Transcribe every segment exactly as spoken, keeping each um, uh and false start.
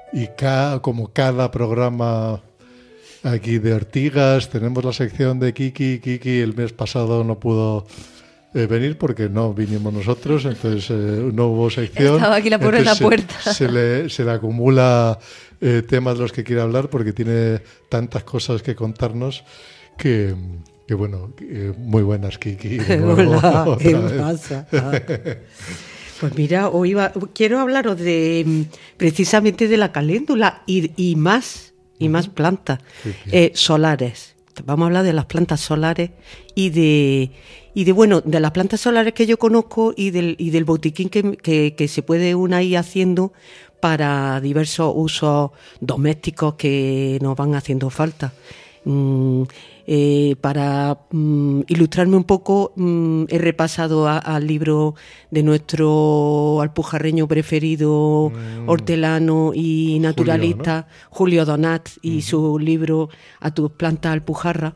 y ca, como cada programa aquí de Ortigas, tenemos la sección de Kiki. Kiki el mes pasado no pudo eh, venir porque no vinimos nosotros, entonces eh, no hubo sección. Estaba aquí la pobre en la puerta. Se, se, le, se le acumula eh, temas de los que quiere hablar porque tiene tantas cosas que contarnos que, que bueno, que, muy buenas, Kiki. Nuevo, Hola, ¿qué pasa? Ah. Pues mira, hoy va, quiero hablaros de precisamente de la caléndula y, y más, y más plantas eh, solares. Vamos a hablar de las plantas solares y de, y de bueno, de las plantas solares que yo conozco y del, y del botiquín que, que, que se puede una ir haciendo para diversos usos domésticos que nos van haciendo falta. Mm, eh, para mm, ilustrarme un poco, mm, he repasado al libro de nuestro alpujarreño preferido, mm. hortelano y naturalista, Julio, ¿no? Julio Donat, y uh-huh. su libro A tus plantas alpujarras,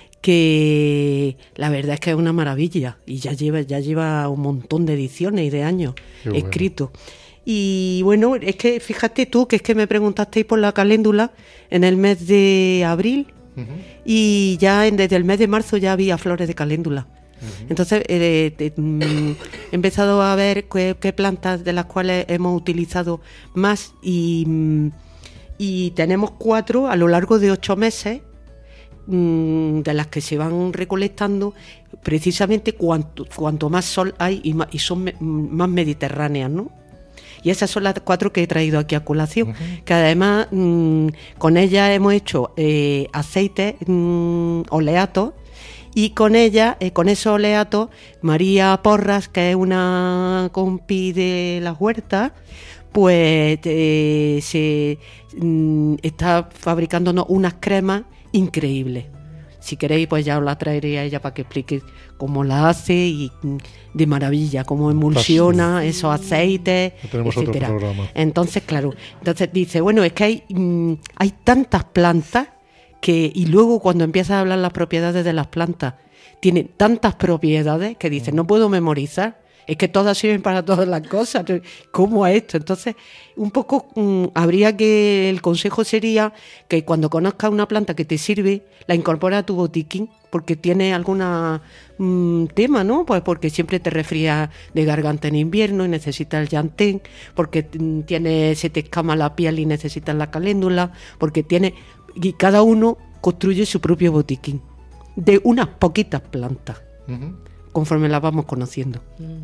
que la verdad es que es una maravilla y ya lleva, ya lleva un montón de ediciones y de años Qué escrito. Bueno. Y bueno, es que fíjate tú que es que me preguntasteis por la caléndula en el mes de abril. Uh-huh. Y ya en, desde el mes de marzo ya había flores de caléndula. Uh-huh. Entonces eh, eh, mm, he empezado a ver qué, qué plantas de las cuales hemos utilizado más y, mm, y tenemos cuatro a lo largo de ocho meses mm, de las que se van recolectando precisamente cuanto, cuanto más sol hay y, más, y son me, más mediterráneas, ¿no? Y esas son las cuatro que he traído aquí a colación, uh-huh. que además mmm, con ellas hemos hecho eh, aceites mmm, oleatos y con ella, eh, con esos oleatos, María Porras, que es una compi de las huertas, pues eh, se mmm, está fabricándonos unas cremas increíbles. Si queréis, pues ya os la traeré a ella para que explique cómo la hace y de maravilla, cómo emulsiona sí. esos aceites, etcétera. Entonces, claro, entonces dice, bueno, es que hay, mmm, hay tantas plantas que, y luego cuando empiezas a hablar las propiedades de las plantas, tienen tantas propiedades que dices, no puedo memorizar. Es que todas sirven para todas las cosas. ¿Cómo es esto? Entonces, un poco mmm, habría que, el consejo sería que cuando conozcas una planta que te sirve, la incorpores a tu botiquín, porque tiene algún mmm, tema, ¿no? Pues porque siempre te resfrías de garganta en invierno y necesitas el llantén, porque mmm, tiene, se te escama la piel y necesitas la caléndula, porque tiene... Y cada uno construye su propio botiquín de unas poquitas plantas. Uh-huh. Conforme las vamos conociendo.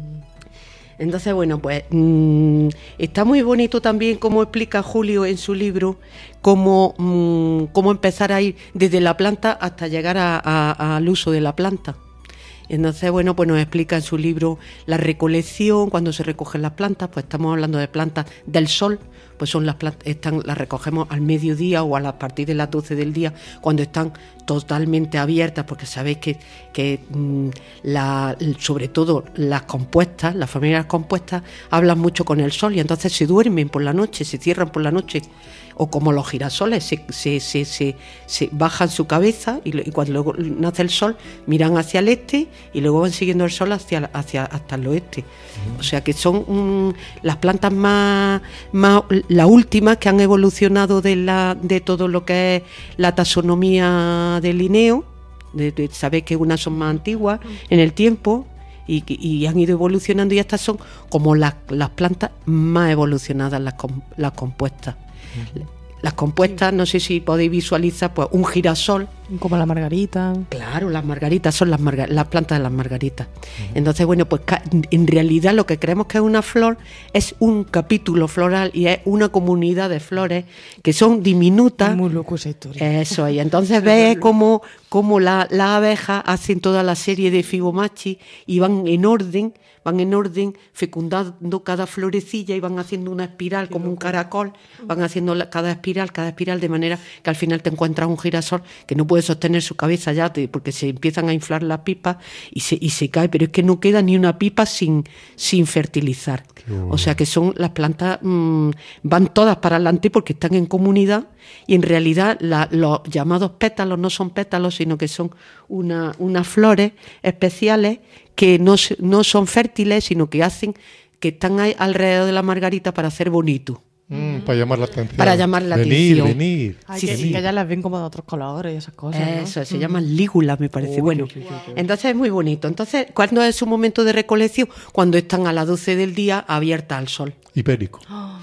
Entonces, bueno, pues mmm, está muy bonito también como explica Julio en su libro cómo, mmm, cómo empezar a ir desde la planta hasta llegar a, a, al uso de la planta. Entonces, bueno, pues nos explica en su libro la recolección, cuando se recogen las plantas, pues estamos hablando de plantas del sol, pues son las plantas, están, las recogemos al mediodía o a, la, a partir de las doce del día, cuando están totalmente abiertas, porque sabéis que, que mmm, la, sobre todo las compuestas, las familias compuestas, hablan mucho con el sol y entonces se duermen por la noche, se cierran por la noche. O como los girasoles, se, se, se, se, se bajan su cabeza y, y cuando luego nace el sol miran hacia el este y luego van siguiendo el sol hacia, hacia hasta el oeste. Uh-huh. O sea que son um, las plantas más, más las últimas que han evolucionado de, la, de todo lo que es la taxonomía de Linneo. De, de, sabéis que unas son más antiguas en el tiempo y, y han ido evolucionando y estas son como las, las plantas más evolucionadas, las, las compuestas. Las compuestas, sí. No sé si podéis visualizar, pues un girasol. Como la margarita. Claro, las margaritas son las, marga- las plantas de las margaritas. Uh-huh. Entonces, bueno, pues en realidad lo que creemos que es una flor es un capítulo floral y es una comunidad de flores que son diminutas. Muy loco esa historia. Eso, y entonces ves cómo, cómo las la abejas hacen toda la serie de Fibonacci y van en orden, van en orden fecundando cada florecilla y van haciendo una espiral como un caracol, van haciendo la, cada espiral, cada espiral de manera que al final te encuentras un girasol que no puede sostener su cabeza ya porque se empiezan a inflar las pipas y se, y se cae, pero es que no queda ni una pipa sin, sin fertilizar. O sea que son las plantas, mmm, van todas para adelante porque están en comunidad y en realidad la, los llamados pétalos no son pétalos, sino que son una, unas flores especiales que no, no son fértiles, sino que hacen que están ahí alrededor de la margarita para hacer bonito. Mm, para llamar la atención. Para llamar la venir, atención. Venir, Ay, Sí, que, sí. que ellas las ven como de otros colores y esas cosas, ¿no? Eso, se llaman lígulas, me parece. Uy, bueno, qué, qué, qué. entonces es muy bonito. Entonces, ¿cuándo es su momento de recolección? Cuando están a las doce del día abiertas al sol. Hipérico.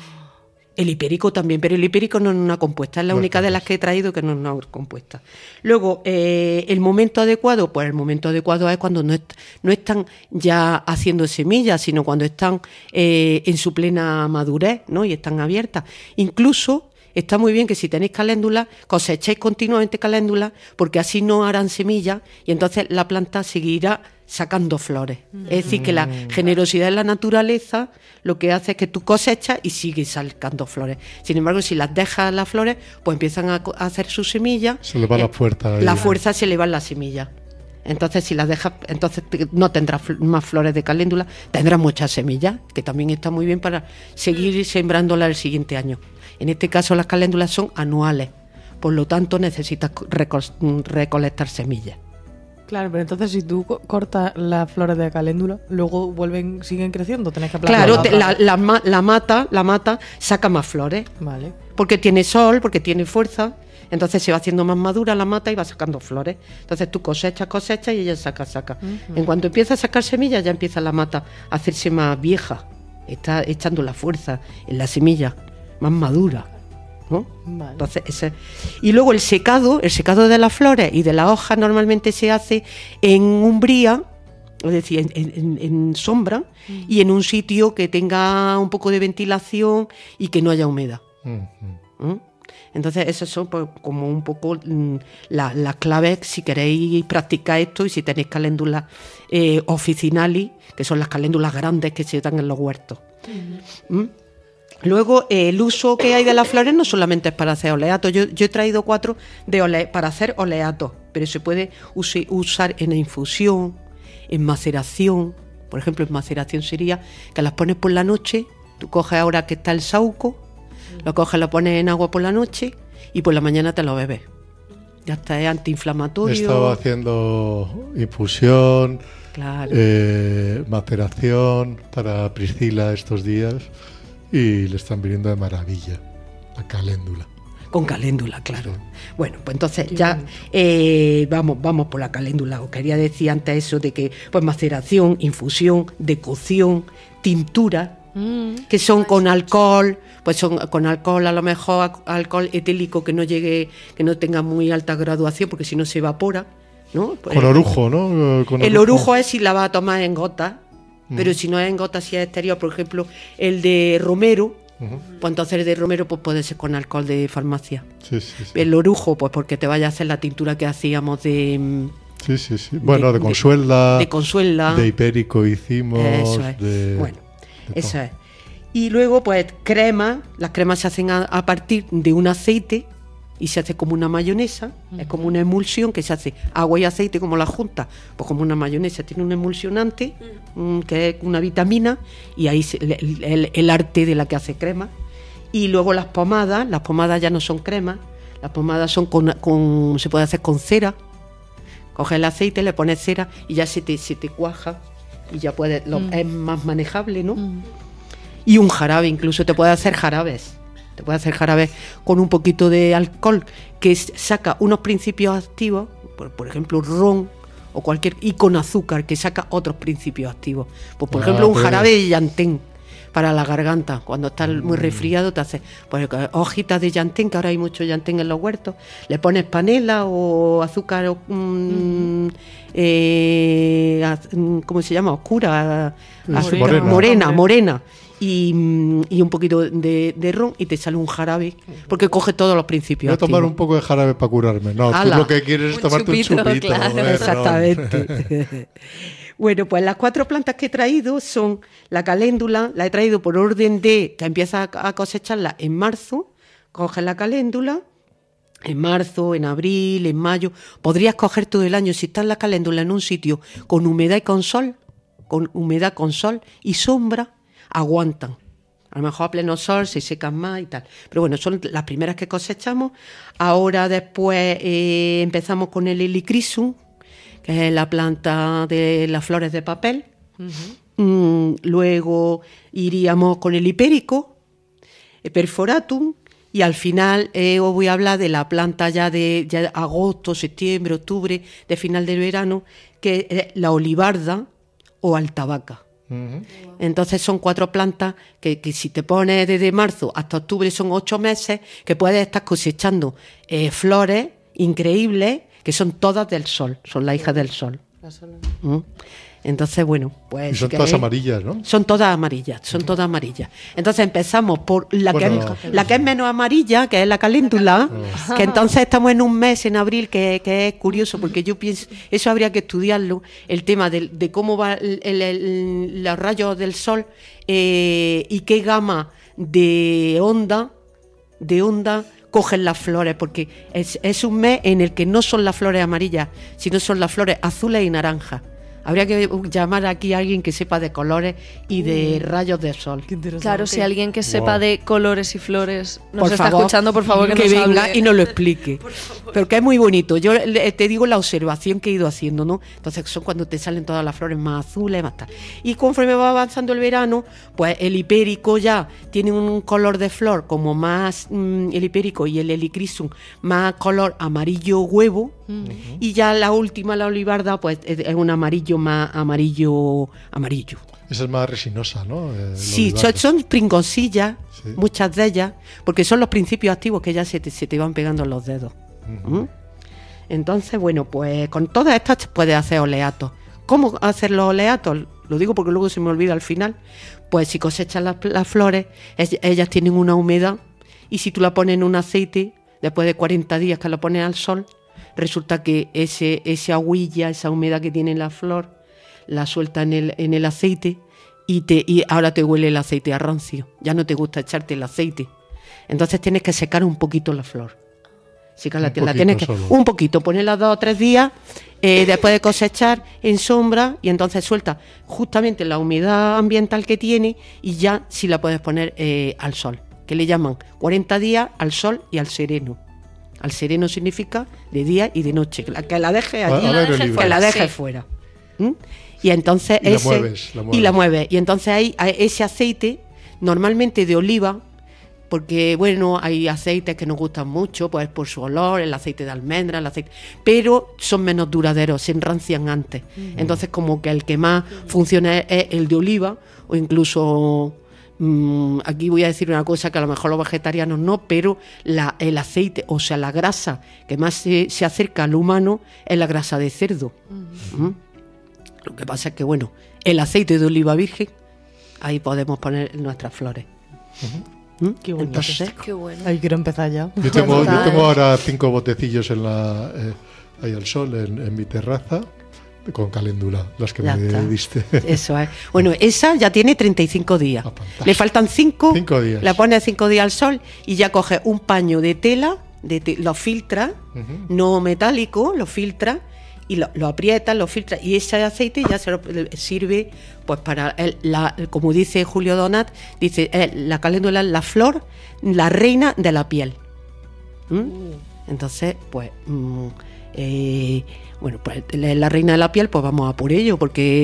El hipérico también, pero el hipérico no es una compuesta, es la No, única de claro. las que he traído que no es una compuesta. Luego, eh, el momento adecuado, pues el momento adecuado es cuando no, est- no están ya haciendo semillas, sino cuando están eh, en su plena madurez, ¿no? Y están abiertas. Incluso está muy bien que si tenéis caléndulas, cosechéis continuamente caléndulas, porque así no harán semillas y entonces la planta seguirá sacando flores. Es decir, que la generosidad de la naturaleza lo que hace es que tú cosechas y sigues sacando flores. Sin embargo, si las dejas las flores, pues empiezan a, co- a hacer sus semillas. Se le va la eh, fuerza ahí. La fuerza se le va en las semillas. Entonces, si las dejas, entonces te- no tendrás fl- más flores de caléndula, tendrás muchas semillas, que también está muy bien para seguir sembrándolas el siguiente año. En este caso, las caléndulas son anuales, por lo tanto, necesitas co- recol- recolectar semillas. Claro, pero entonces si tú co- cortas las flores de caléndula, luego vuelven, siguen creciendo, tenés que Claro, plantarlas te- otra la, vez. la ma- la mata, la mata saca más flores, Vale. porque tiene sol, porque tiene fuerza, entonces se va haciendo más madura la mata y va sacando flores. Entonces tú cosechas, cosechas y ella saca, saca. En cuanto empieza a sacar semillas, ya empieza la mata a hacerse más vieja, está echando la fuerza en la semilla, más madura, ¿no? Vale. Entonces, ese- y luego el secado, el secado de las flores y de las hojas normalmente se hace en umbría, es decir, en, en- en sombra y en un sitio que tenga un poco de ventilación y que no haya humedad. Ujú. ¿Mm? Entonces, esas son pues, como un poco mm, la- las claves si queréis practicar esto y si tenéis caléndulas eh, officinali, que son las caléndulas grandes que se dan en los huertos. ¿Mm? Luego, eh, el uso que hay de las flores no solamente es para hacer oleatos. Yo, yo he traído cuatro de ole- para hacer oleatos, pero se puede use- usar en infusión, en maceración. Por ejemplo, en maceración sería que las pones por la noche, tú coges ahora que está el sauco, lo coges, lo pones en agua por la noche y por la mañana te lo bebes. Ya está, es He antiinflamatorio. estado haciendo infusión, Claro. eh, maceración para Priscila estos días y le están viniendo de maravilla la caléndula. Con caléndula, claro. Sí. Bueno, pues entonces Qué ya bonito. eh, vamos, vamos por la caléndula. Os quería decir antes eso de que pues maceración, infusión, decocción, tintura, Mm. que son con alcohol, pues son con alcohol a lo mejor ac- alcohol etílico que no llegue, que no tenga muy alta graduación, porque si no se evapora, ¿no? Pues, Con orujo, ¿no? Con el orujo es si la va a tomar en gotas, pero si no es en gotas, si es exterior, por ejemplo, el de romero, Ujú. pues entonces el de romero pues puede ser con alcohol de farmacia. Sí, sí, sí. El orujo, pues porque te vaya a hacer la tintura que hacíamos de, mm, Sí, sí, sí. Bueno, de, de- consuela, de consuela. de hipérico hicimos, Eso es. de... Bueno, de eso todo. es. Y luego, pues, crema. Las cremas se hacen a, a partir de un aceite y se hace como una mayonesa. Es como una emulsión que se hace agua y aceite, como la junta. Pues como una mayonesa. Tiene un emulsionante, mm, que es una vitamina, y ahí se- el, el- el arte de la que hace crema. Y luego las pomadas. Las pomadas ya no son cremas. Las pomadas son con, con se puede hacer con cera. Coges el aceite, le pones cera y ya se te, se te cuaja y ya puedes, lo- Mm. es más manejable, ¿no? Mm. Y un jarabe, incluso te puede hacer jarabes. Te puede hacer jarabes con un poquito de alcohol que s- saca unos principios activos, por, por ejemplo, ron o cualquier, y con azúcar que saca otros principios activos. Pues por Ah, ejemplo, un pues. jarabe de llantén para la garganta. Cuando estás muy resfriado te hace pues, hojitas de llantén, que ahora hay mucho llantén en los huertos. Le pones panela o azúcar, o, mm, eh, az- mm, ¿cómo se llama? Oscura. Sí, azúcar- morena. morena, morena. Y, mm, y un poquito de, de ron y te sale un jarabe, porque coge todos los principios Voy a tomar activos. un poco de jarabe para curarme. No, Ala. tú lo que quieres es Un tomarte chupito, un chupito. claro. de ron. Exactamente. Bueno, pues las cuatro plantas que he traído son la caléndula, la he traído por orden de que empieza a a cosecharla en marzo, coges la caléndula, en marzo, en abril, en mayo, podrías coger todo el año si está la caléndula en un sitio con humedad y con sol, con humedad con sol y sombra, aguantan. A lo mejor a pleno sol se secan más y tal. Pero bueno, son las primeras que cosechamos. Ahora después eh, empezamos con el helichrysum, que es la planta de las flores de papel. Mm, luego iríamos con el hipérico. perforatum, y al final eh, os voy a hablar de la planta ya de ya agosto, septiembre, octubre, de final del verano, que es la olivarda o altabaca. Uh-huh. Entonces son cuatro plantas que, que si te pones desde marzo hasta octubre son ocho meses que puedes estar cosechando eh, flores increíbles que son todas del sol, son las hijas del sol. ¿Mm? Entonces, bueno, pues... Y son si todas amarillas, ¿no? Son todas amarillas, son todas amarillas. Entonces empezamos por la, bueno, que, es, la que es menos amarilla, que es la caléndula, oh. que entonces estamos en un mes, en abril, que, que es curioso, porque yo pienso, eso habría que estudiarlo, el tema de, de cómo va el, el, el, los rayos del sol eh, y qué gama de onda, de onda cogen las flores, porque es, es un mes en el que no son las flores amarillas, sino son las flores azules y naranjas. Habría que llamar aquí a alguien que sepa de colores y de mm. rayos del sol. Claro, si alguien que sepa wow. de colores y flores nos por está favor, escuchando, por favor que, que nos venga hable. Y nos lo explique. Porque es muy bonito. Yo te digo la observación que he ido haciendo, ¿no? Entonces son cuando te salen todas las flores más azules, más tal. Y conforme va avanzando el verano, pues el hipérico ya tiene un color de flor como más, mmm, el hipérico y el helichrysum, más color amarillo huevo. Uh-huh. Y ya la última, la olivarda, pues es un amarillo más amarillo amarillo. Esa es más resinosa, ¿no? Eh, sí, son, son pringosillas, sí. Muchas de ellas, porque son los principios activos que ya se te, se te van pegando en los dedos. Uh-huh. ¿Mm? Entonces, bueno, pues con todas estas puedes hacer oleatos. ¿Cómo hacer los oleatos? Lo digo porque luego se me olvida al final. Pues si cosechas las, las flores, ellas, ellas tienen una humedad, y si tú la pones en un aceite, después de cuarenta días que la pones al sol, resulta que ese, esa agüilla, esa humedad que tiene la flor, la suelta en el, en el aceite y, te, y ahora te huele el aceite a rancio. Ya no te gusta echarte el aceite. Entonces tienes que secar un poquito la flor. Secar la, la tienes que solo. Un poquito, ponerla dos o tres días eh, después de cosechar en sombra, y entonces suelta justamente la humedad ambiental que tiene, y ya sí la puedes poner eh, al sol, que le llaman cuarenta días al sol y al sereno. Al sereno significa de día y de noche, que la, que la deje allí, a, a ver, que la deje sí. fuera. ¿Mm? Y entonces y ese, la mueves, la mueves. y la mueves. Y entonces hay, hay ese aceite, normalmente de oliva, porque bueno, hay aceites que nos gustan mucho, pues por su olor, el aceite de almendra, el aceite, pero son menos duraderos, se enrancian antes. Uh-huh. Entonces como que el que más funciona es, es el de oliva, o incluso... Aquí voy a decir una cosa que a lo mejor los vegetarianos no, pero la, el aceite, o sea, la grasa que más se, se acerca al humano es la grasa de cerdo. Uh-huh. ¿Mm? Lo que pasa es que, bueno, el aceite de oliva virgen, ahí podemos poner nuestras flores. Uh-huh. ¿Mm? Qué bonito. Entonces, qué bueno. Ahí quiero empezar ya. Yo tengo, yo tengo ahora cinco botecillos en la, eh, ahí al sol, en, en mi terraza. Con caléndula, las que ya me está. diste. Eso es. Bueno, esa ya tiene treinta y cinco días. Ah, le faltan cinco. Cinco días. La pones cinco días al sol y ya coges un paño de tela, de te, lo filtras, uh-huh. no metálico, lo filtras y lo, lo aprietas, lo filtras, y ese aceite ya se lo, sirve pues para, el, la, como dice Julio Donat, dice, eh, la caléndula es la flor, la reina de la piel. ¿Mm? Uh. Entonces, pues... Mm, eh, bueno, pues la reina de la piel, pues vamos a por ello, porque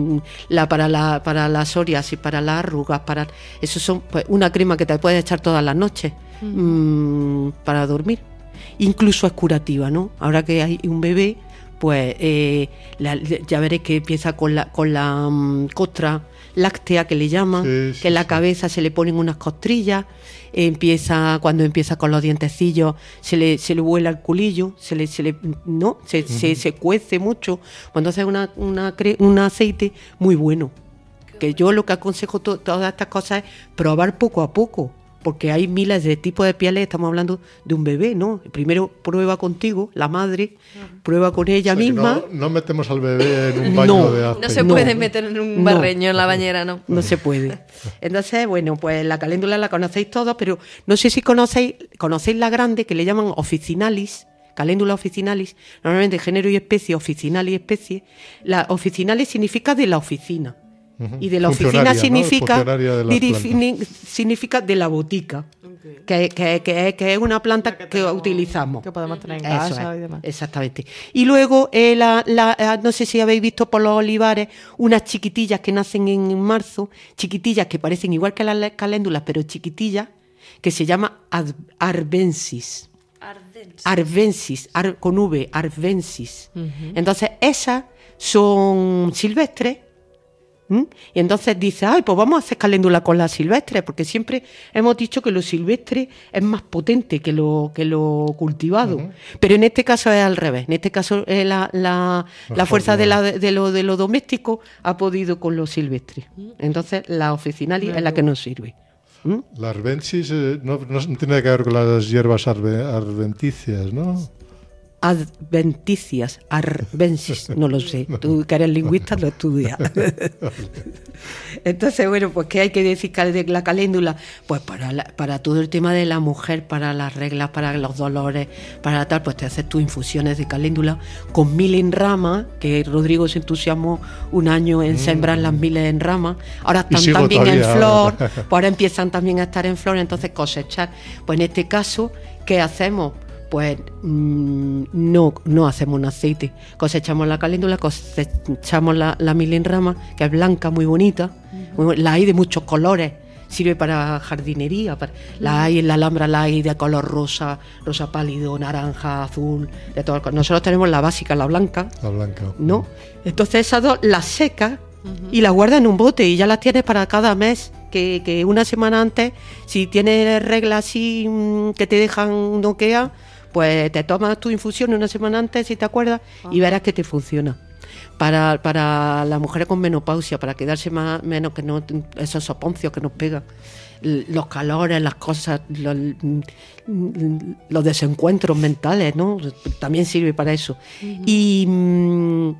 la, para, la, para la psoriasis, para las arrugas, para eso son pues, una crema que te puedes echar todas las noches mm. mmm, para dormir. Incluso es curativa, ¿no? Ahora que hay un bebé, pues eh, la, ya veréis que empieza con la, con la um, costra láctea, que le llaman, sí, sí, que en la sí. cabeza se le ponen unas costrillas, empieza cuando empieza con los dientecillos, se le se le vuela el culillo, se le se le no, se, uh-huh. se, se cuece mucho, cuando hace una, una un aceite muy bueno. Que yo lo que aconsejo to, todas estas cosas es probar poco a poco, porque hay miles de tipos de pieles, estamos hablando de un bebé, ¿no? Primero prueba contigo, la madre, uh-huh. prueba con ella, o sea, misma. No, no metemos al bebé en un baño no, de aceite. No se no, puede meter en un barreño no, en la bañera, ¿no? No se puede. Entonces, bueno, pues la caléndula la conocéis todos, pero no sé si conocéis, conocéis la grande, que le llaman officinalis, caléndula officinalis, normalmente género y especie, officinalis especie. La officinalis significa de la oficina. Y de la oficina significa, ¿no? de dirifini, significa de la botica, okay. que, que, que, que es una planta que, que utilizamos. Que podemos tener en Eso casa es, y demás. Exactamente. Y luego, eh, la, la, no sé si habéis visto por los olivares, unas chiquitillas que nacen en marzo, chiquitillas que parecen igual que las caléndulas, pero chiquitillas, que se llama ad- arvensis. Ardense. Arvensis, ar- con V, arvensis. Ujú. Entonces, esas son silvestres. ¿m? Y entonces dice, ay, pues vamos a hacer caléndula con las silvestres, porque siempre hemos dicho que lo silvestre es más potente que lo, que lo cultivado. Ujú. Pero en este caso es al revés. En este caso eh, la, la, la Mejor fuerza de, lo- la, de, lo, de lo doméstico ha podido con lo silvestre. Entonces la officinalis es la que nos sirve. ¿m? La arvensis eh, no, no tiene nada que ver con las hierbas arve- adventicias, ¿no? Adventicias, arvensis, no lo sé. Tú que eres lingüista lo estudias. Entonces, bueno, pues ¿qué hay que decir de la caléndula? Pues para, la- para todo el tema de la mujer, para las reglas, para los dolores, para tal, pues te haces tus infusiones de caléndula con miles en rama, que Rodrigo se entusiasmó un año en sembrar las miles en rama. Ahora Y están sigo también en todavía flor, ahora. pues ahora empiezan también a estar en flor, entonces cosechar. Pues en este caso, ¿qué hacemos? Pues mmm, no, no hacemos un aceite. Cosechamos la caléndula, cosechamos la, la milenrama, que es blanca, muy bonita. Muy bu- la hay de muchos colores. Sirve para jardinería. Para, la hay en la Alhambra, la hay de color rosa, rosa pálido, naranja, azul. De todo. Nosotros tenemos la básica, la blanca, La blanca. ¿no? Entonces esas dos las secas y las guardas en un bote y ya las tienes para cada mes. Que, que una semana antes, si tienes reglas así mm, que te dejan noquear, pues te tomas tu infusión una semana antes, si te acuerdas, y verás que te funciona. Para, para las mujeres con menopausia, para quedarse más menos que no esos soponcios que nos pegan, l- los calores, las cosas, los, los desencuentros mentales, ¿no? También sirve para eso. Y, mm,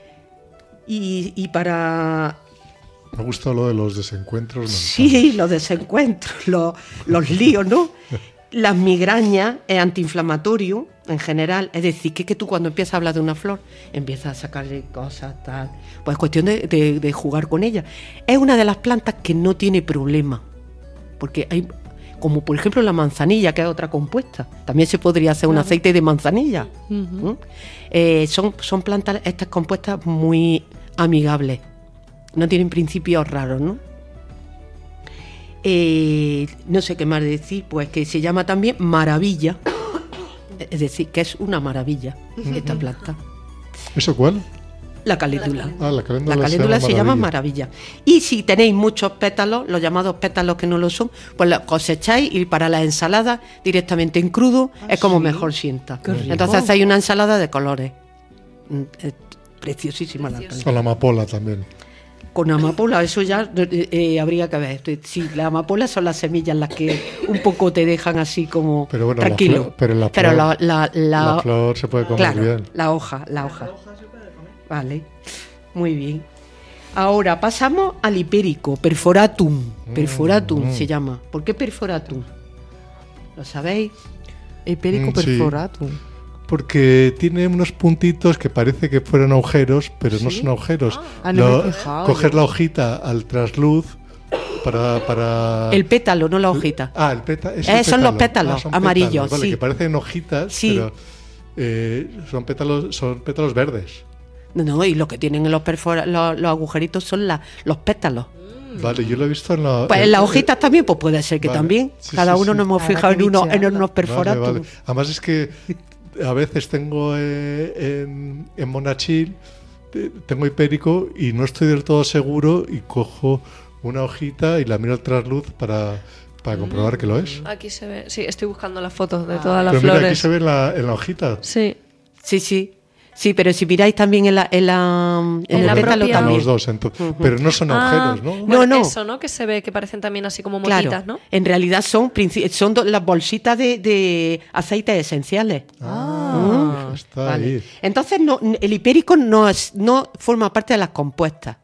y, y para Me ha gustado lo de los desencuentros. Sí, los desencuentros, los, los líos, ¿no? Las migrañas es antiinflamatorio en general, es decir, que, que tú cuando empiezas a hablar de una flor, empiezas a sacarle cosas, tal. Pues es cuestión de, de- de jugar con ella. Es una de las plantas que no tiene problema, porque hay, como por ejemplo la manzanilla, que es otra compuesta, también se podría hacer un Claro. aceite de manzanilla. Ujú. ¿Mm? Eh, son, son plantas, estas compuestas muy amigables, no tienen principios raros, ¿no? Eh, no sé qué más decir, pues que se llama también maravilla, es decir, que es una maravilla esta planta. ¿Eso cuál? La caléndula. Ah, la caléndula, La caléndula se llama maravilla. maravilla. Y si tenéis muchos pétalos, los llamados pétalos que no lo son, pues los cosecháis y para la ensalada directamente en crudo es como sí. mejor sienta. Qué rico. Entonces hacéis una ensalada de colores. Mm, es preciosísima la planta. Con la amapola también. Con amapola, eso ya eh, eh, habría que ver. Sí, las amapolas son las semillas las que un poco te dejan así como Pero bueno, la tranquilo. flor- pero la Pero flor- la, la- la- La flor se puede comer claro, bien. la hoja, la hoja. Vale, muy bien. Ahora pasamos al hipérico, perforatum. Perforatum mm. se llama. ¿Por qué perforatum? ¿Lo sabéis? Hipérico Mm, sí. perforatum. Porque tiene unos puntitos que parece que fueran agujeros, pero no son agujeros. Ah, no me Lo- he fijado coger yo. la hojita al trasluz para... para... El pétalo, no la hojita. Ah, el pétalo. Eh, son los pétalos, amarillos, Vale, sí. que parecen hojitas, Sí. pero eh, son pétalos, son pétalos verdes. No, no, y lo que tienen en los, perfora- los, los agujeritos son la- los pétalos. Vale, yo lo he visto en la... Pues en en- las hojitas también, pues puede ser que Vale. también. Sí, Cada sí, uno sí. nos hemos Habrá fijado que en, uno, en bichearla. unos Vale, perforatum. vale. Además es que a veces tengo eh, en, en Monachil, eh, tengo hipérico y no estoy del todo seguro y cojo una hojita y la miro al trasluz para, para comprobar que lo es. Aquí se ve. Sí, estoy buscando las fotos de todas las Pero mira, aquí flores. se ve en la, en la hojita. Sí. Sí, sí. Sí, pero si miráis también en la, en la, en En el la pétalo propia- también. Los dos, entonces. Pero no son Ah, agujeros, ¿no? bueno, No, no. Eso, ¿no? Que se ve que parecen también así como Claro, motitas, ¿no? en realidad son, princi- son do- las bolsitas de, de aceites esenciales. Ah, está Vale. ahí. Entonces no, el hipérico no, es, no forma parte de las compuestas.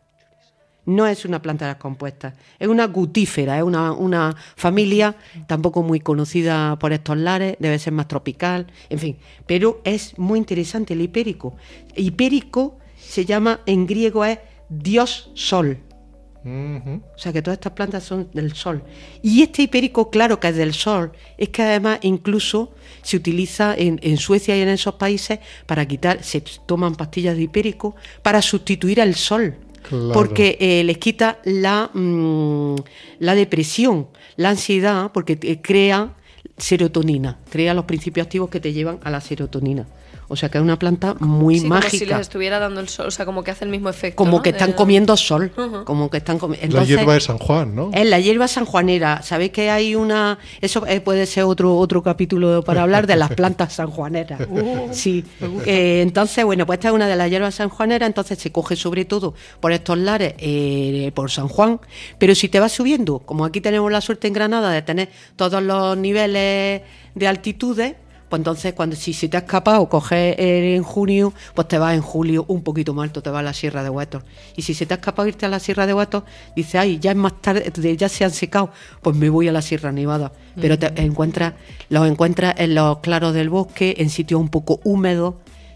No es una planta de las compuestas. Es una gutífera, es una, una familia tampoco muy conocida por estos lares, debe ser más tropical, en fin. Pero es muy interesante el hipérico. Hipérico se llama, en griego es Dios Sol. Ujú. O sea que todas estas plantas son del sol. Y este hipérico, claro que es del sol, es que además incluso se utiliza en, en Suecia y en esos países para quitar, se toman pastillas de hipérico para sustituir al sol. Claro. porque eh, les quita la, mmm, la depresión, la ansiedad, porque te crea serotonina, crea los principios activos que te llevan a la serotonina. O sea que es una planta muy sí, mágica. Como si les estuviera dando el sol, o sea, como que hace el mismo efecto. Como ¿no? que están de... comiendo sol, uh-huh. como que están comiendo. La hierba de San Juan, ¿no? Es la hierba sanjuanera. ¿Sabéis que hay una? Eso eh, puede ser otro otro capítulo para hablar de las plantas sanjuaneras. Uh, sí. Eh, entonces, bueno, pues esta es una de las hierbas sanjuaneras. Entonces se coge sobre todo por estos lares, eh, por San Juan. Pero si te vas subiendo, como aquí tenemos la suerte en Granada de tener todos los niveles de altitudes, pues entonces, cuando si se te ha escapado coger en junio, pues te vas en julio un poquito más alto, te vas a la Sierra de Huestos. Y si se te ha escapado irte a la Sierra de Huestos, dices, ay, ya es más tarde, ya se han secado, pues me voy a la Sierra Nevada. Pero te encuentras, los encuentras en los claros del bosque, en sitios un poco húmedos.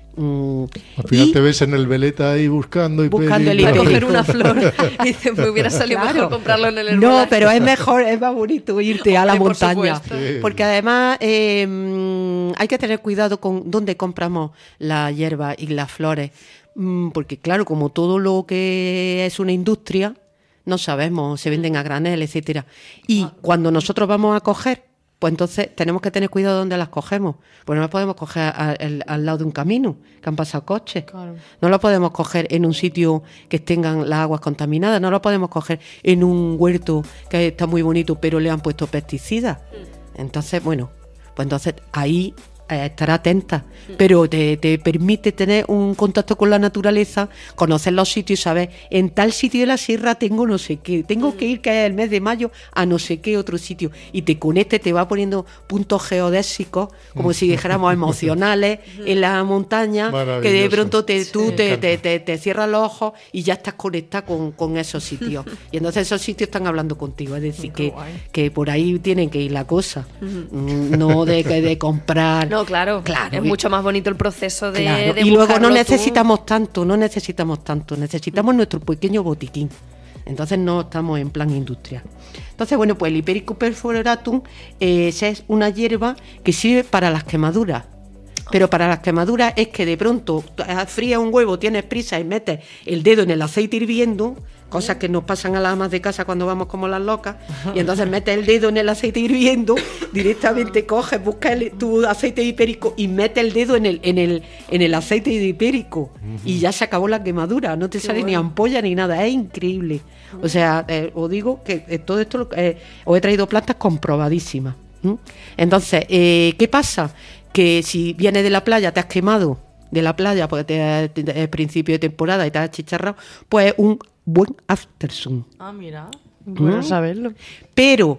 Mm, Al final y te ves en el veleta ahí buscando y buscando el pedindo. hipérico. coger una flor. Y dice, me hubiera salido Claro. mejor comprarlo en el herbolario. No, pero es mejor, es más bonito irte a la Hombre, por montaña. supuesto. Sí. Porque además eh, mm, hay que tener cuidado con dónde compramos la hierba y las flores. Mm, porque claro, como todo lo que es una industria, no sabemos, se venden a granel, etcétera. Y cuando nosotros vamos a coger, pues entonces tenemos que tener cuidado dónde las cogemos. Pues no las podemos coger a- al, al lado de un camino, que han pasado coches. Claro. No lo podemos coger en un sitio que tengan las aguas contaminadas. No lo podemos coger en un huerto que está muy bonito, pero le han puesto pesticidas. Entonces, bueno, pues entonces ahí eh, estar atenta. Pero te, te permite tener un contacto con la naturaleza, conocer los sitios y saber, en tal sitio de la sierra tengo no sé qué, tengo que ir, que es el mes de mayo, a no sé qué otro sitio. Y te conecte, te va poniendo puntos geodésicos, como si dijéramos emocionales, en la montaña, que de Maravilloso. pronto te, tú Me te, encanta. te, te, te cierras los ojos y ya estás conectada con, con esos sitios. Y entonces esos sitios están hablando contigo. Es decir, Qué que, guay. que por ahí tienen que ir la cosa. Mm, No de, que de comprar. No, claro. Claro. Es mucho más bonito el proceso de, Claro, de y luego no buscarlo tú. necesitamos tanto, no necesitamos tanto, necesitamos nuestro pequeño botiquín. Entonces no estamos en plan industrial. Entonces, bueno, pues el Hipericus perforatum eh, es una hierba que sirve para las quemaduras. Pero para las quemaduras es que de pronto frías un huevo, tienes prisa y metes el dedo en el aceite hirviendo, cosas que nos pasan a las amas de casa cuando vamos como las locas, y entonces metes el dedo en el aceite hirviendo, directamente coges, buscas el- tu aceite hipérico y metes el dedo en el, en el, en el aceite hipérico, y ya se acabó la quemadura, no te Qué sale ni bueno. ampolla ni nada, es increíble. O sea, eh, os digo que eh, todo esto eh, os he traído plantas comprobadísimas. ¿m? Entonces, eh, ¿qué pasa? Que si vienes de la playa, te has quemado de la playa porque te, te- es principio de temporada y te has achicharrado, pues es un buen aftersun. Ah, mira. Bueno Mm. saberlo. Pero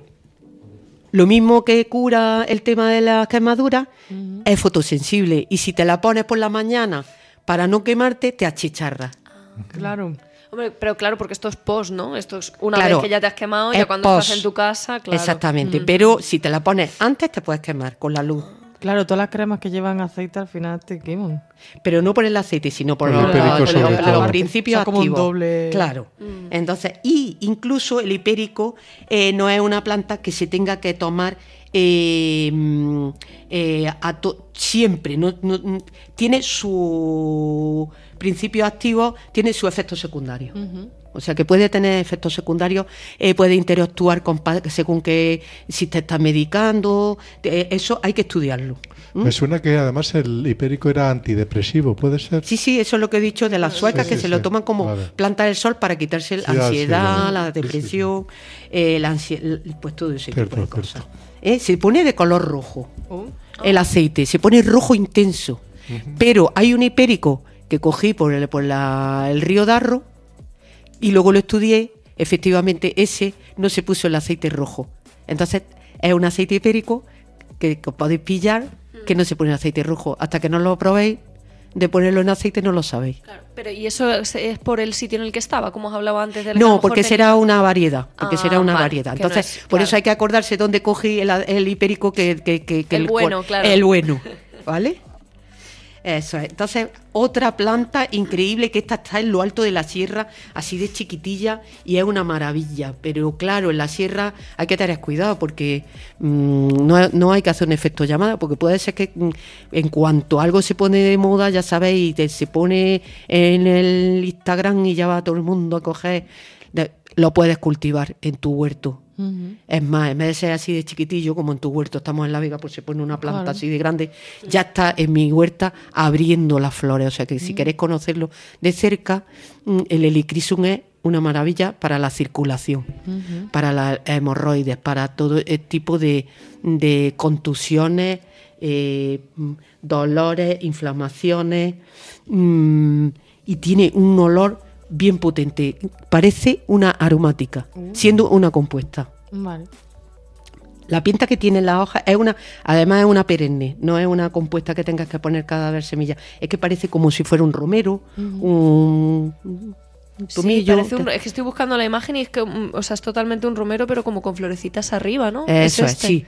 lo mismo que cura el tema de las quemaduras, es fotosensible. Y si te la pones por la mañana para no quemarte, te achicharras. Claro. Hombre, pero claro, porque esto es post, ¿no? Esto es una Claro, vez que ya te has quemado, es ya cuando post. estás en tu casa, claro. Exactamente. Mm. Pero si te la pones antes, te puedes quemar con la luz. Claro, todas las cremas que llevan aceite al final te queman. Pero no por el aceite, sino por, Por el los, hipérico los- sobre los todo. principios O sea, como un activos. doble- Claro. Entonces, y incluso el hipérico eh, no es una planta que se tenga que tomar eh, mm, eh, a to- siempre. No, no- mm, tiene su principio activo, tiene su efecto secundario. O sea, que puede tener efectos secundarios, eh, puede interactuar con pa- según que si te estás medicando, eh, eso hay que estudiarlo. ¿m? Me suena que además el hipérico era antidepresivo, ¿puede ser? Sí, sí, eso es lo que he dicho de las suecas, Sí, que sí, se sí. lo toman como Vale. planta del sol para quitarse la Sí, ah, ansiedad, sí, la vale. Sí, depresión, eh, la ansiedad, pues todo ese Cierto, tipo de cierto. cosas. Eh, Se pone de color rojo Oh. el aceite, se pone rojo intenso, pero hay un hipérico que cogí por el, por la- el río Darro y luego lo estudié, efectivamente ese no se puso el aceite rojo. Entonces es un aceite hipérico que, que podéis pillar, que no se pone el aceite rojo. Hasta que no lo probéis, de ponerlo en aceite no lo sabéis. Claro, pero ¿y eso es es por el sitio en el que estaba, como os hablaba antes? De la que a lo No, mejor porque tenía- será una variedad, porque Ah, será una vale, variedad. que no Entonces, es- por claro. eso hay que acordarse dónde cogí el, el hipérico que, que, que- que El bueno, claro. El bueno, ¿vale? Eso es. Entonces, otra planta increíble, que esta está en lo alto de la sierra, así de chiquitilla, y es una maravilla. Pero claro, en la sierra hay que tener cuidado, porque mmm, no, no hay que hacer un efecto llamada, porque puede ser que mmm, en cuanto algo se pone de moda, ya sabéis, y te, se pone en el Instagram y ya va todo el mundo a coger, de, lo puedes cultivar en tu huerto. Uh-huh. Es más, en vez de ser así de chiquitillo, como en tu huerto estamos en La Vega, pues se pone una planta, claro, así de grande, ya está en mi huerta abriendo las flores. O sea que si uh-huh. queréis conocerlo de cerca, el Helichrysum es una maravilla para la circulación, uh-huh. para las hemorroides, para todo el tipo de, de contusiones, eh, dolores, inflamaciones, mmm, y tiene un olor bien potente, parece una aromática, uh. siendo una compuesta. Vale. La pinta que tiene en las hojas es una, además es una perenne, no es una compuesta que tengas que poner cada vez semilla, es que parece como si fuera un romero, uh-huh. un, un tomillo. Sí, parece un, es que estoy buscando la imagen y es que, o sea, es totalmente un romero, pero como con florecitas arriba, ¿no? Eso es, este? sí.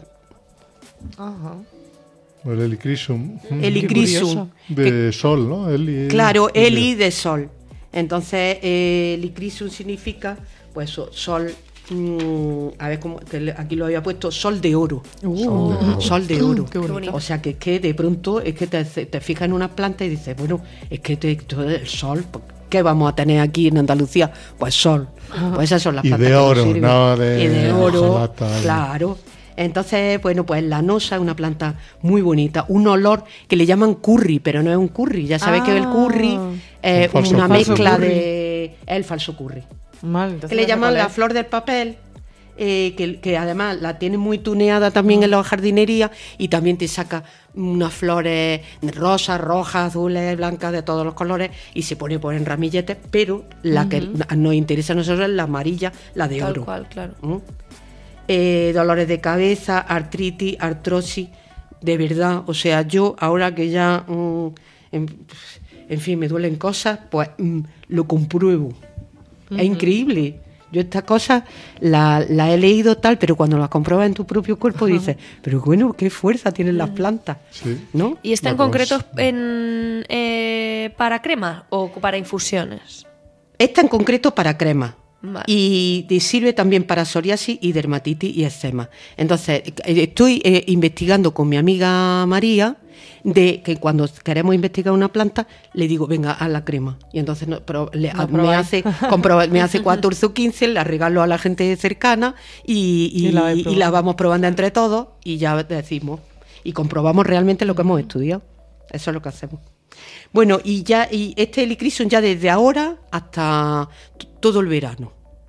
Ajá. El Helichrysum. Helichrysum. De que, sol, ¿no? Eli, claro, Eli de sol. Entonces, eh, Helichrysum significa, pues, sol, mmm, a ver cómo, aquí lo había puesto, sol de oro. Uh, sol de oro. Sol de oro. Qué bonito. O sea, que es que de pronto es que te, te fijas en unas plantas y dices, bueno, es que te, todo el sol, ¿qué vamos a tener aquí en Andalucía? Pues sol. Pues esas son las y plantas de que oro, nos sirven. No de y de oro, ojalata, claro. Entonces, bueno, pues la nosa es una planta muy bonita, un olor que le llaman curry, pero no es un curry, ya sabéis ah, que el curry es eh, una mezcla curry. de... es el falso curry. Mal, que le llaman la flor del papel, eh, que, que además la tiene muy tuneada también mm. en la jardinería, y también te saca unas flores rosas, rojas, azules, blancas, de todos los colores, y se pone por en ramilletes, pero la mm-hmm. que nos interesa a nosotros es la amarilla, la de Tal oro. Cual, claro. ¿Mm? Eh, dolores de cabeza, artritis, artrosis, de verdad, o sea, yo ahora que ya, mm, en, en fin, me duelen cosas, pues mm, lo compruebo. Uh-huh. Es increíble. Yo estas cosas las la he leído tal, pero cuando las compruebas en tu propio cuerpo, uh-huh, dices, pero bueno, qué fuerza tienen las plantas, sí. ¿no? ¿Y está en Vamos. concreto en, eh, para crema o para infusiones? Esta en concreto para crema. Vale. Y te sirve también para psoriasis y dermatitis y eczema. Entonces, estoy eh, investigando con mi amiga María, de que cuando queremos investigar una planta, le digo, venga, haz la crema. Y entonces no, pero le, no me, hace, comproba, me hace catorce o quince, la regalo a la gente cercana y, y, y, la, y, y la vamos probando entre todos y ya decimos. Y comprobamos realmente lo que hemos estudiado. Eso es lo que hacemos. Bueno, y ya y este Helichrysum ya desde ahora hasta t- todo el verano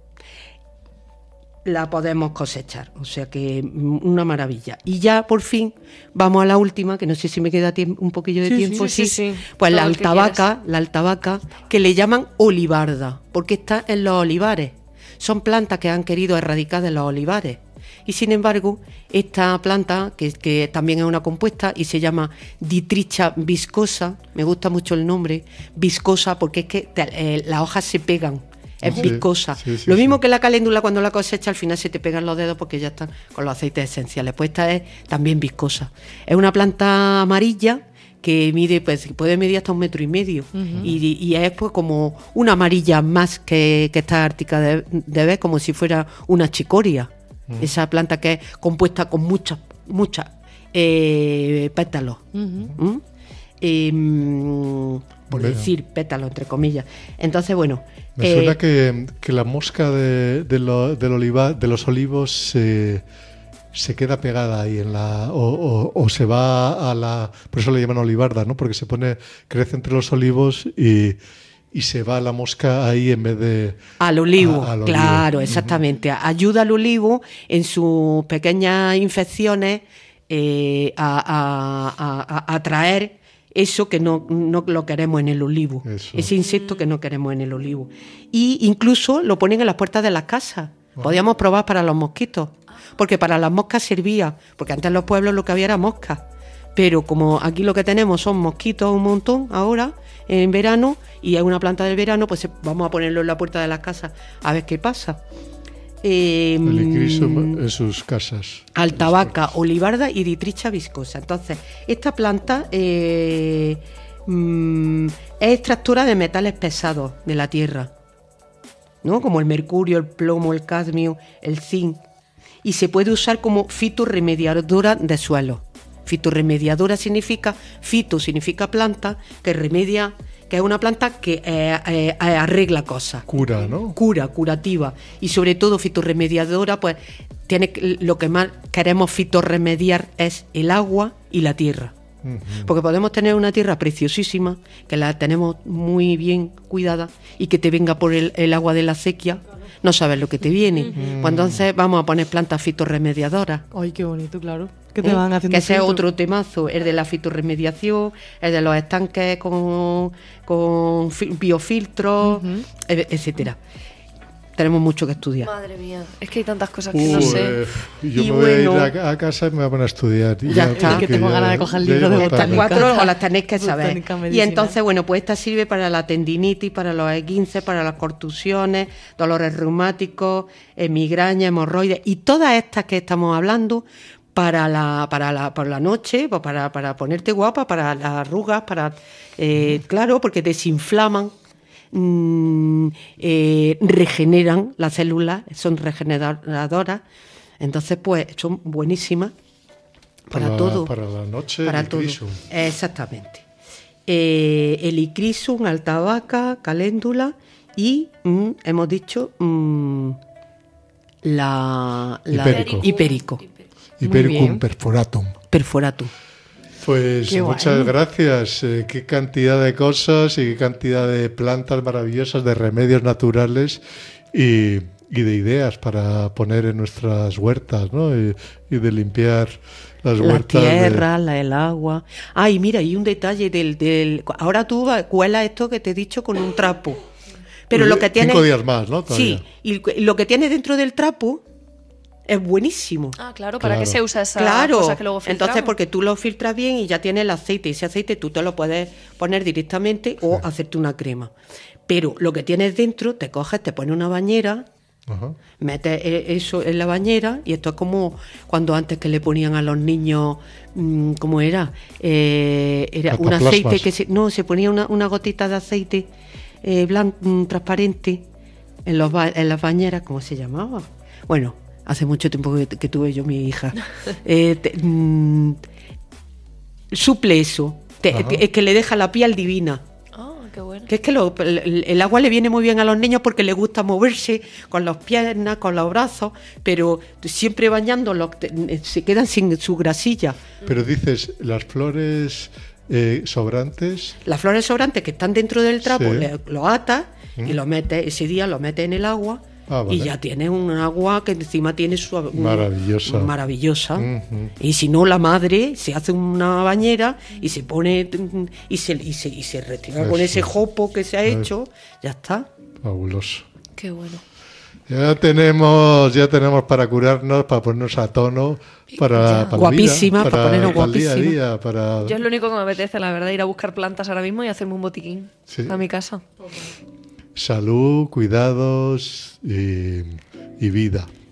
la podemos cosechar, o sea que una maravilla. Y ya por fin vamos a la última, que no sé si me queda tiemp- un poquillo de sí, tiempo, sí, sí, sí, sí. Pues todo la altabaca, la altabaca, que le llaman olivarda, porque está en los olivares. Son plantas que han querido erradicar de los olivares. Y sin embargo, esta planta, que, que también es una compuesta y se llama Ditricha viscosa, me gusta mucho el nombre, viscosa, porque es que te, eh, las hojas se pegan, es sí, viscosa. Sí, sí, Lo mismo sí. que la caléndula, cuando la cosecha, al final se te pegan los dedos porque ya están con los aceites esenciales. Pues esta es también viscosa. Es una planta amarilla que mide, pues puede medir hasta un metro y medio. Uh-huh. y, y es pues como una amarilla más que, que esta ártica de, de ver, como si fuera una chicoria. Uh-huh. Esa planta que es compuesta con muchas, muchas eh, pétalos. Uh-huh. ¿Mm? Eh, por bueno. decir pétalos, entre comillas. Entonces, bueno. Me eh, suena que, que la mosca de, de, lo, del oliva, de los olivos se, se queda pegada ahí en la o, o, o se va a la. Por eso le llaman olivarda, ¿no? Porque se pone, crece entre los olivos y. Y se va la mosca ahí en vez de... Al olivo, a, al claro, olivo. Exactamente. Uh-huh. Ayuda al olivo en sus pequeñas infecciones eh, a, a, a, a atraer eso que no, no lo queremos en el olivo. Eso. Ese insecto que no queremos en el olivo. Y incluso lo ponen en las puertas de las casas. Uh-huh. Podíamos probar para los mosquitos. Porque para las moscas servía. Porque antes en los pueblos lo que había era moscas. Pero como aquí lo que tenemos son mosquitos un montón ahora, en verano, y hay una planta del verano, pues vamos a ponerlo en la puerta de las casas a ver qué pasa. eh, El icrisum en sus casas. altabaca, olivarda y ditricha viscosa. Entonces, esta planta eh, mm, es extractora de metales pesados de la tierra, ¿no? Como el mercurio, el plomo, el cadmio, el zinc, y se puede usar como fitorremediadora de suelo. Fitorremediadora significa, fito significa planta, que remedia, que es una planta que eh, eh, arregla cosas. Cura, ¿no? Cura, curativa. Y sobre todo fitorremediadora, pues tiene lo que más queremos fitorremediar es el agua y la tierra. Uh-huh. Porque podemos tener una tierra preciosísima, que la tenemos muy bien cuidada, y que te venga por el, el agua de la acequia, no sabes lo que te viene. Uh-huh. Pues entonces vamos a poner plantas fitorremediadoras. Ay, qué bonito, claro. Que te ¿Eh? van haciendo que ese es filtro. otro temazo, el de la fitorremediación, el de los estanques con, con biofiltros, uh-huh. etcétera. Tenemos mucho que estudiar. Madre mía, es que hay tantas cosas que Uh, no sé. eh, yo Y me voy bueno, a ir a, a casa y me voy a poner a estudiar. Ya está. Y que tengo ganas de coger el libro de Estas botánica. cuatro o las tenéis que saber. Botánica Y medicinal. entonces, bueno, pues esta sirve para la tendinitis, para los esguinces, para las contusiones, dolores reumáticos, eh, migraña, hemorroides, y todas estas que estamos hablando para la para la por la noche, pues para, para ponerte guapa, para las arrugas, para eh, claro, porque desinflaman. Mm, eh, regeneran las células, son regeneradoras, entonces pues son buenísimas para, para todo, para la noche, para el todo. icrisum. Exactamente. Eh, el icrisum, altabaca, caléndula y mm, hemos dicho mm, la, la Hipérico. hipérico, Hipericum bien. perforatum. perforatum. Pues Qué muchas guay. gracias. Eh, qué cantidad de cosas y qué cantidad de plantas maravillosas, de remedios naturales y, y de ideas para poner en nuestras huertas, ¿no? Y, y de limpiar las La huertas. de- tierra, la, el agua. Ay, mira, y un detalle del, del... Ahora tú va- cuela esto que te he dicho con un trapo. Pero Uy, lo que tiene... Cinco días más, ¿no? Todavía. Sí, y lo que tiene dentro del trapo es buenísimo. Ah, claro, ¿para Claro. qué se usa esa Claro, cosa que luego filtramos? entonces porque tú lo filtras bien y ya tienes el aceite, y ese aceite tú te lo puedes poner directamente o hacerte una crema. Pero lo que tienes dentro, te coges, te pones una bañera, Ajá. metes e- eso en la bañera, y esto es como cuando antes que le ponían a los niños, mm, ¿cómo era? Eh, era un Cataplasmas. aceite que se, no, se ponía una, una gotita de aceite eh, blanco, transparente en, los ba- en las bañeras, ¿cómo se llamaba? Bueno, hace mucho tiempo que, que tuve yo mi hija. Eh, te- mm, suple eso, te- Ajá. es que le deja la piel divina. Ah, qué bueno. Que es que lo- el, el agua le viene muy bien a los niños porque les gusta moverse con las piernas, con los brazos, pero siempre bañándolos te- se quedan sin su grasilla. Pero dices, las flores eh, sobrantes. Las flores sobrantes que están dentro del trapo, Sí. le- lo atas y Mm. lo metes, ese día lo metes en el agua. Ah, vale. Y ya tienes un agua que encima tiene su Maravillosa. maravillosa. Ujú. Y si no, la madre se hace una bañera y se pone y se, y se, y se retira con Eso. ese jopo que se ha Eso. hecho, ya está. Fabuloso. Qué bueno. Ya tenemos, ya tenemos para curarnos, para ponernos a tono, para, para la Guapísima, vida, para ponernos para el día a guapísima. día, para... Yo es lo único que me apetece, la verdad, ir a buscar plantas ahora mismo y hacerme un botiquín Sí. a mi casa. Salud, cuidados y, y vida.